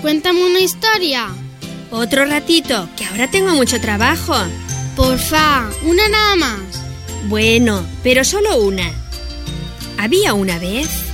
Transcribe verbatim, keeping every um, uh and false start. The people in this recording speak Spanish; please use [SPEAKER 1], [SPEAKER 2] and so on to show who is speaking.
[SPEAKER 1] cuéntame una historia.
[SPEAKER 2] Otro ratito, que ahora tengo mucho trabajo.
[SPEAKER 1] Porfa, una nada más.
[SPEAKER 2] Bueno, pero solo una. Había una vez